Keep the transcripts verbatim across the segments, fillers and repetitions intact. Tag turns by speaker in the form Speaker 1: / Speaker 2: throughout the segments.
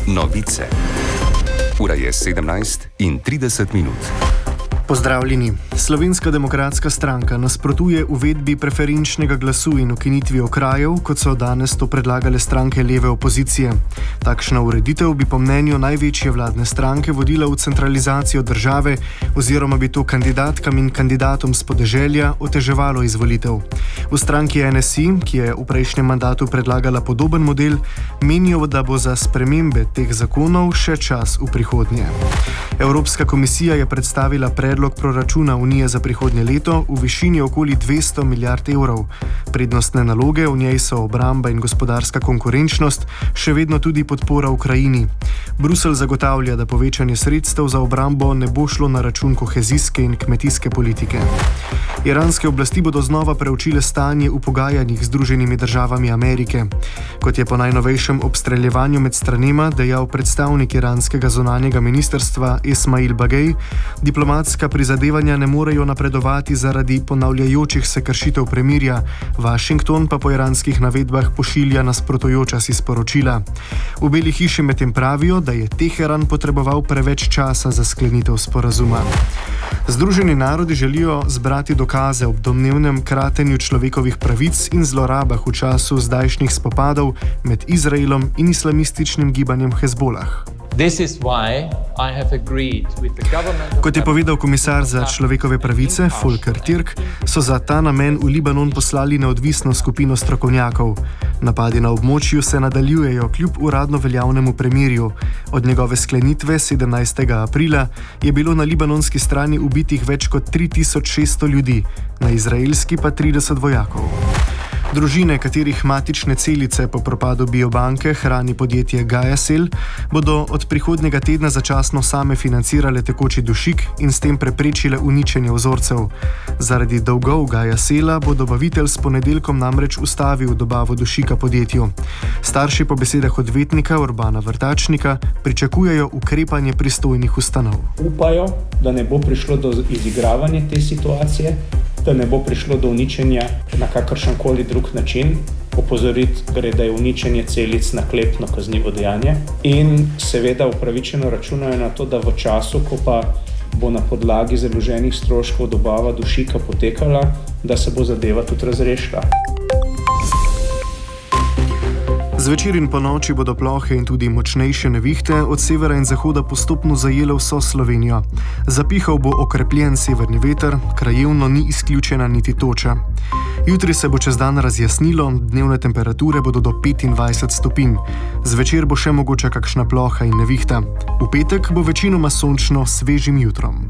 Speaker 1: Novice. Ura je sedemnajst in trideset minut.
Speaker 2: Pozdravljeni. Slovenska demokratska stranka nasprotuje uvedbi preferenčnega glasu in ukinitvi okrajev, kot so danes to predlagale stranke leve opozicije. Takšna ureditev bi po mnenju največje vladne stranke vodila v centralizacijo države oziroma bi to kandidatkam in kandidatom s podeželja oteževalo izvolitev. V stranki N S I, ki je v prejšnjem mandatu predlagala podoben model, menijo, da bo za spremembe teh zakonov še čas v prihodnje. Evropska komisija je predstavila predlog proračuna Unije za prihodnje leto v višini okoli dvesto milijard evrov. Prednostne naloge v njej so obramba in gospodarska konkurenčnost, še vedno tudi podpora Ukrajini. Bruselj zagotavlja, da povečanje sredstev za obrambo ne bo šlo na račun kohezijske in kmetijske politike. Iranske oblasti bodo znova preučile stanje v pogajanjih z Združenimi državami Amerike. Kot je po najnovejšem obstreljevanju med stranema dejal predstavnik iranskega zunanjega ministrstva Esmail Bagej, diplomatska prizadevanja ne morejo napredovati zaradi ponavljajočih se kršitev premirja, Washington pa po iranskih navedbah pošilja nasprotujoča si sporočila. V Beli hiši medtem pravijo, da je Teheran potreboval preveč časa za sklenitev sporazuma. Združeni narodi želijo zbrati dokaze ob domnevnem kratenju človekovih pravic in zlorabah v času zdajšnjih spopadov med Izraelom in islamističnim gibanjem Hezbolah. Kot je povedal komisar za človekove pravice Volker Türk, so za ta namen v Libanon poslali neodvisno skupino strokovnjakov. Napadi na območju se nadaljujejo kljub uradno veljavnemu premirju. Od njegove sklenitve sedemnajstega aprila je bilo na libanonski strani ubitih več kot tri tisoč šeststo ljudi, na izraelski pa trideset vojakov. Družine, katerih matične celice po propadu biobanke hrani podjetje GaiaCell, bodo od prihodnjega tedna začasno same financirale tekoči dušik in s tem preprečile uničenje vzorcev. Zaradi dolgov GaiaCella bo dobavitelj s ponedeljkom namreč ustavil dobavo dušika podjetju. Starši po besedah odvetnika Urbana Vrtačnika pričakujejo ukrepanje pristojnih ustanov.
Speaker 3: Upajo, da ne bo prišlo do izigravanja te situacije, da ne bo prišlo do uničenja na kakršenkoli drug način. Opozoriti gre, da je uničenje celic naklepno kaznivo dejanje in seveda upravičeno računajo na to, da v času, ko pa bo na podlagi založenih stroškov dobava dušika potekala, da se bo zadeva tudi razrešila.
Speaker 2: Zvečer in ponoči bodo plohe in tudi močnejše nevihte od severa in zahoda postopno zajele vso Slovenijo. Zapihal bo okrepljen severni veter, krajevno ni izključena niti toča. Jutri se bo čez dan razjasnilo, dnevne temperature bodo do petindvajset stopinj. Zvečer bo še mogoča kakšna ploha in nevihta. V petek bo večinoma sončno s svežim jutrom.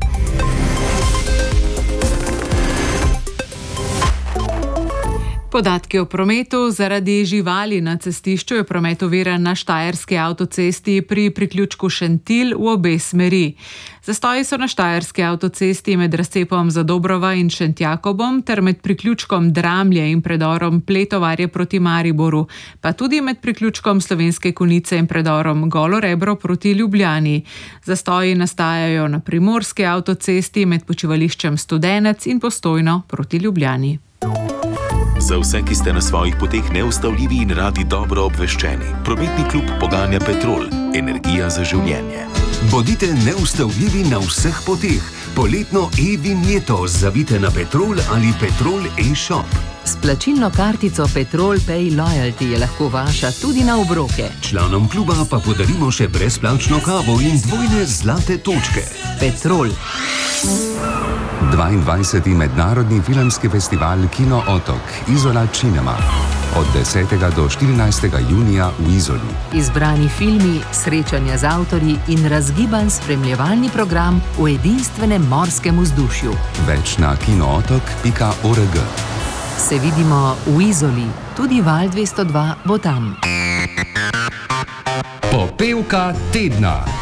Speaker 4: Podatki o prometu. Zaradi živali na cestišču je promet oviran na štajerski avtocesti pri priključku Šentilj v obe smeri. Zastoji so na štajerski avtocesti med razcepom Zadobrova in Šentjakobom ter med priključkom Dramlje in predorom Pletovarje proti Mariboru, pa tudi med priključkom Slovenske Konjice in predorom Golo Rebro proti Ljubljani. Zastoji nastajajo na primorski avtocesti med počivališčem Studenec in Postojno proti Ljubljani.
Speaker 5: Za vse, ki ste na svojih poteh neustavljivi in radi dobro obveščeni, prometni klub poganja Petrol, energija za življenje.
Speaker 6: Bodite neustavljivi na vseh poteh. Poletno e-vinjeto zavite na Petrol ali Petrol e-shop.
Speaker 7: S plačilno kartico Petrol Pay Loyalty je lahko vaša tudi na obroke.
Speaker 6: Članom kluba pa podarimo še brezplačno kavo in dvojne zlate točke.
Speaker 7: Petrol.
Speaker 1: dvaindvajseti mednarodni filmski festival Kino Otok Izola Cinema od desetega do štirinajstega junija v Izoli.
Speaker 7: Izbrani filmi, srečanja z avtorji in razgiban spremljevalni program v edinstvenem morskem vzdušju.
Speaker 1: Več na kinootok pika org.
Speaker 7: Se vidimo v Izoli, tudi Val dvesto dva bo tam.
Speaker 6: Popevka tedna.